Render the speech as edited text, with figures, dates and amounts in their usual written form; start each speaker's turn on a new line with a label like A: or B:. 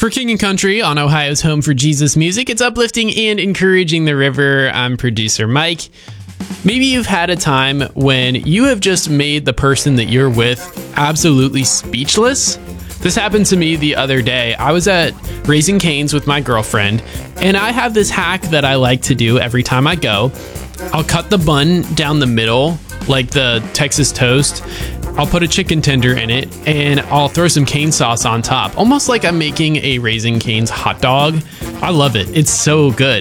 A: For King and Country on Ohio's Home for Jesus Music, it's uplifting and encouraging the river. I'm producer Mike. Maybe you've had a time when you have just made the person that you're with absolutely speechless. This happened to me the other day. I was at Raising Cane's with my girlfriend, and I have this hack that I like to do every time I go. I'll cut the bun down the middle, like the Texas toast. I'll put a chicken tender in it, and I'll throw some cane sauce on top, almost like I'm making a Raising Cane's hot dog. I love it. It's so good.